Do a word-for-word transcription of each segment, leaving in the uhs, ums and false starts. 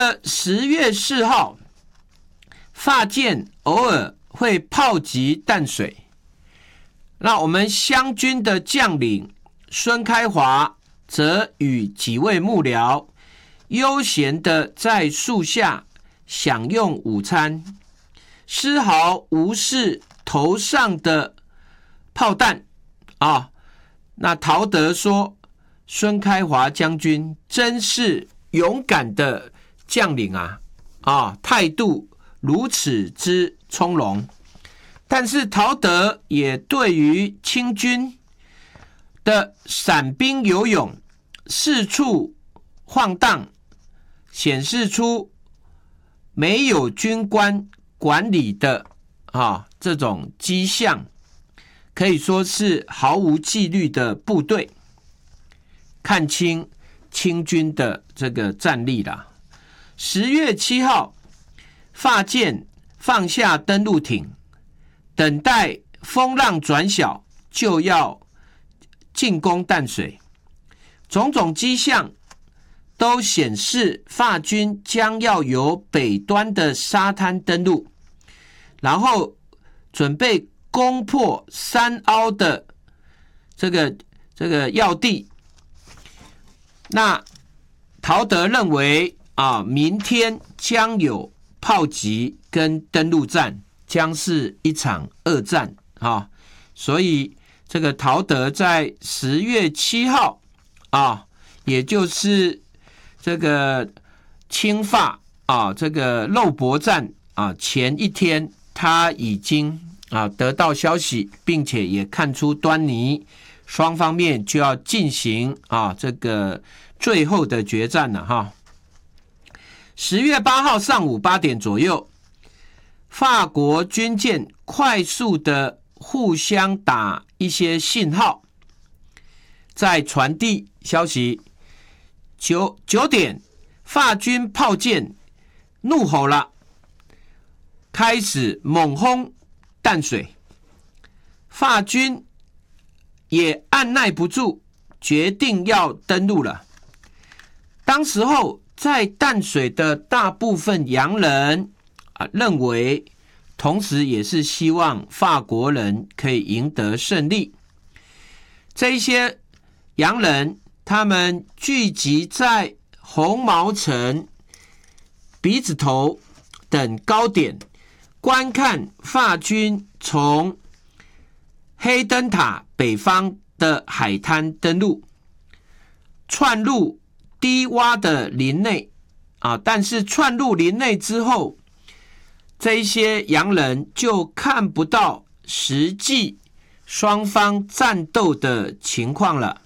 十月四号，法舰偶尔会炮击淡水，那我们湘军的将领孙开华则与几位幕僚悠闲的在树下享用午餐，丝毫无视头上的炮弹啊。那陶德说，孙开华将军真是勇敢的将领啊，啊，态度如此之从容。但是陶德也对于清军的散兵游勇四处晃荡，显示出没有军官管理的啊这种迹象，可以说是毫无纪律的部队，看清清军的这个战力啦。十月七号，法舰放下登陆艇，等待风浪转小，就要进攻淡水。种种迹象都显示法军将要由北端的沙滩登陆，然后准备攻破三凹的这个这个要地。那陶德认为啊，明天将有炮击跟登陆战，将是一场恶战啊，所以这个陶德在十月七号啊，也就是这个清法啊这个肉搏战啊前一天，他已经啊得到消息，并且也看出端倪，双方面就要进行啊这个最后的决战了哈。十月八号上午八点左右，法国军舰快速的互相打一些信号，在传递消息。九九点，法军炮舰怒吼了，开始猛轰淡水。法军也按耐不住，决定要登陆了。当时候在淡水的大部分洋人啊，认为，同时也是希望法国人可以赢得胜利。这些洋人他们聚集在红毛城、鼻子头等高点，观看法军从黑灯塔北方的海滩登陆，窜入低洼的林内啊，但是窜入林内之后，这些洋人就看不到实际双方战斗的情况了。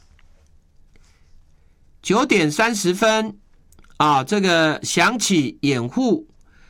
九点三十分啊，这个响起掩护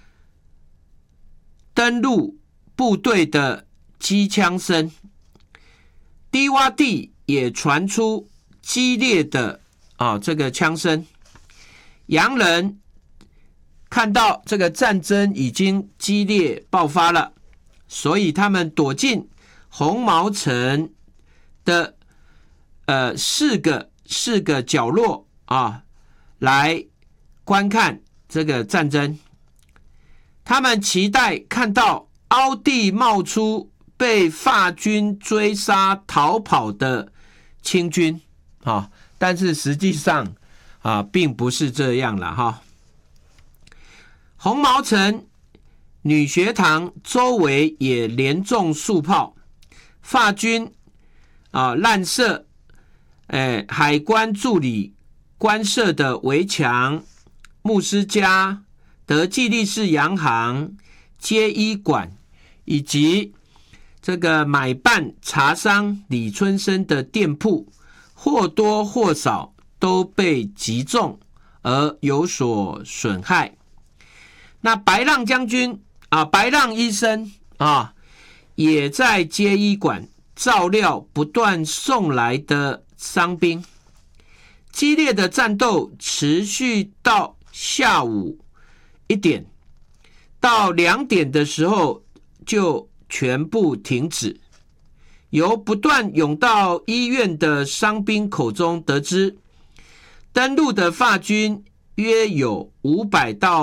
登陆部队的机枪声，低洼地也传出激烈的啊这个枪声。洋人看到这个战争已经激烈爆发了，所以他们躲进红毛城的呃四个四个角落啊，来观看这个战争。他们期待看到凹地冒出被法军追杀逃跑的清军啊，但是实际上啊，并不是这样了哈。红毛城女学堂周围也连中数炮，法军啊滥射，哎，海关助理官舍的围墙、牧师家、德记利士洋行、街医馆以及这个买办茶商李春生的店铺，或多或少都被击中而有所损害。那白浪将军啊，白浪医生啊，也在街医馆照料不断送来的伤兵。激烈的战斗持续到下午一点，到两点的时候就全部停止。由不断涌到医院的伤兵口中得知，登陆的法军约有五百到